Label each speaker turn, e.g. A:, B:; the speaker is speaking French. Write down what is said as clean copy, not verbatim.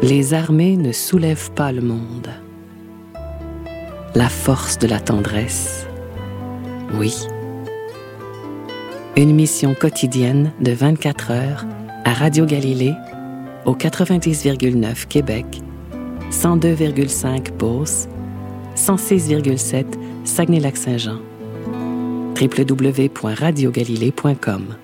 A: Les armées ne soulèvent pas le monde. La force de la tendresse, oui. Une mission quotidienne de 24 heures à Radio Galilée, au 90,9 Québec, 102,5 Beauce, 106,7 Saguenay-Lac-Saint-Jean. www.radiogalilée.com